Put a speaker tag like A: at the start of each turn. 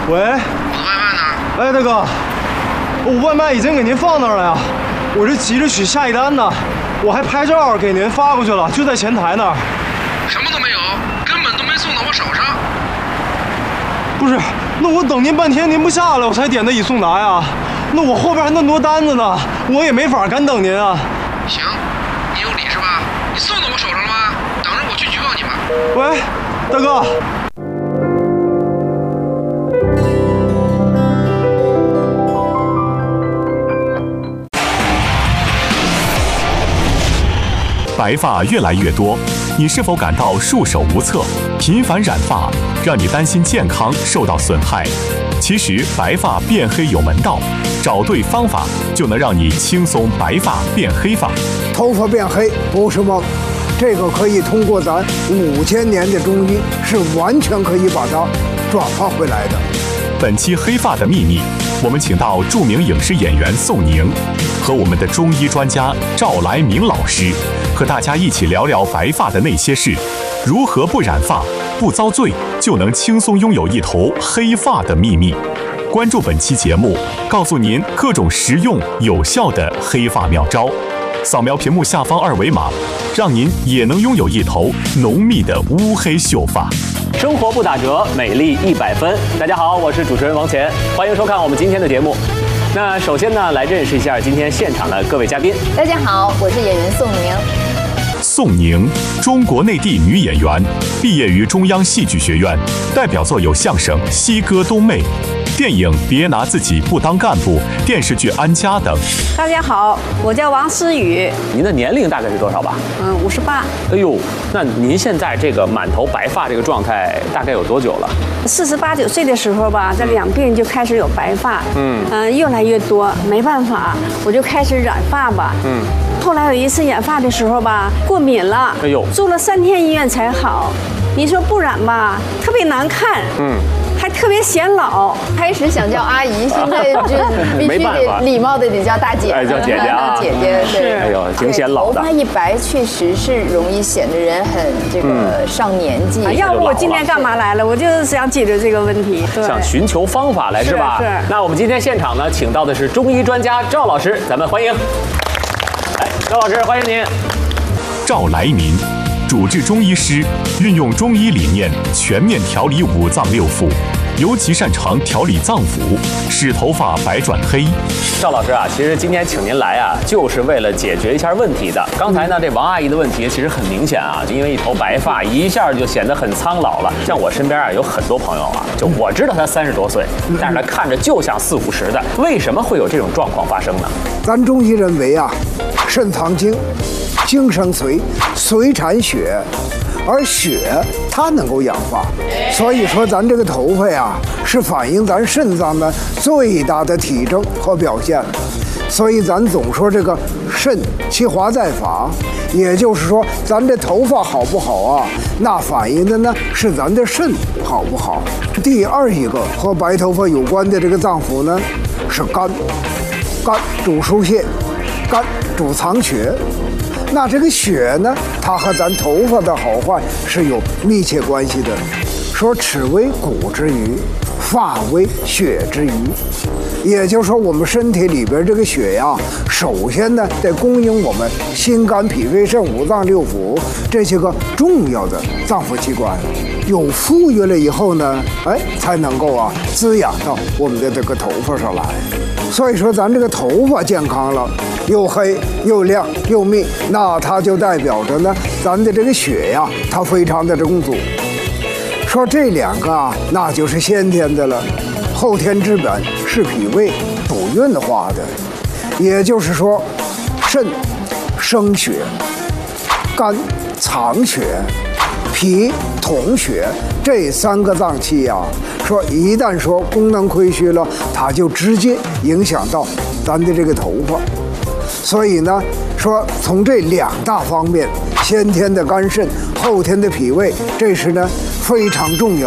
A: 喂，
B: 我的外卖呢？
A: 哎，大哥，我外卖已经给您放那儿了呀，我这急着取下一单呢，我还拍照给您发过去了，就在前台那儿。
B: 什么都没有，根本都没送到我手上。
A: 不是，那我等您半天，您不下来，我才点的已送达呀。那我后边还那么多单子呢，我也没法赶等您啊。
B: 行，你有理是吧？你送到我手上了吗？等着我去举报你们。
A: 喂，大哥。
C: 白发越来越多，你是否感到束手无策？频繁染发让你担心健康受到损害。其实白发变黑有门道，找对方法就能让你轻松白发变黑发。
D: 头发变黑不是梦，这个可以通过咱5000年的中医，是完全可以把它转化回来的。
C: 本期黑发的秘密，我们请到著名影视演员宋宁和我们的中医专家赵来明老师，和大家一起聊聊白发的那些事，如何不染发、不遭罪，就能轻松拥有一头黑发的秘密。关注本期节目，告诉您各种实用有效的黑发妙招。扫描屏幕下方2维码，让您也能拥有一头浓密的乌黑秀发。
E: 生活不打折，美丽100分。大家好，我是主持人王乾，欢迎收看我们今天的节目。那首先呢，来认识一下今天现场的各位嘉宾。
F: 大家好，我是演员宋宁。
C: 宋宁，中国内地女演员，毕业于中央戏剧学院，代表作有相声《西哥东妹》、电影《别拿自己不当干部》、电视剧《安家》等。
G: 大家好，我叫王思雨。
E: 您的年龄大概是多少吧
G: ？58。
E: 哎呦，那您现在这个满头白发这个状态大概有多久了
G: ？48、9岁的时候吧，这两鬓就开始有白发，越来越多，没办法，我就开始染发吧，后来有一次染发的时候吧，过敏了，
E: 哎呦，
G: 住了3天医院才好。你说不染吧，特别难看，还特别显老。
F: 开始想叫阿姨，现在就必须得礼貌的得叫大姐，
E: 叫姐姐啊，
F: 姐姐对。
E: 哎呦，挺显老的。
F: 头发一白，确实是容易显得人很这个上年纪。
G: 要不我今天干嘛来了？我就是想解决这个问题，
E: 想寻求方法来是吧？
G: 是。
E: 那我们今天现场呢，请到的是中医专家赵老师，咱们欢迎。哎，赵老师，欢迎您。
C: 赵来民，主治中医师，运用中医理念全面调理5脏6腑，尤其擅长调理脏腑，使头发白转黑。
E: 赵老师啊，其实今天请您来啊，就是为了解决一下问题的。刚才呢，这王阿姨的问题其实很明显啊，就因为一头白发，一下就显得很苍老了。像我身边啊，有很多朋友啊，就我知道他30多岁，但是他看着就像40、50的。为什么会有这种状况发生呢？
D: 咱中医认为啊，肾藏精，精生髓，髓产血，而血它能够养发，所以说咱这个头发呀，是反映咱肾脏的最大的体征和表现。所以咱总说这个肾其华在发，也就是说咱这头发好不好啊，那反映的呢是咱的肾好不好。第二一个和白头发有关的这个脏腑呢是肝，肝主疏泄，肝主藏血。那这个血呢，它和咱头发的好坏是有密切关系的。说齿为骨之余，发为血之余，也就是说我们身体里边这个血呀，首先呢得供应我们心肝脾肺肾5脏6腑这些个重要的脏腑器官，有富裕了以后呢，才能够啊滋养到我们的这个头发上来。所以说咱这个头发健康了，又黑又亮又密，那它就代表着呢咱的这个血呀，它非常的充足。说这2个啊，那就是先天的了，后天之本是脾胃补运化的，也就是说，肾生血，肝藏血，脾统血，这3个脏器呀，说一旦说功能亏虚了，它就直接影响到咱的这个头发。所以呢，说从这2大方面，先天的肝肾，后天的脾胃，这是呢非常重要。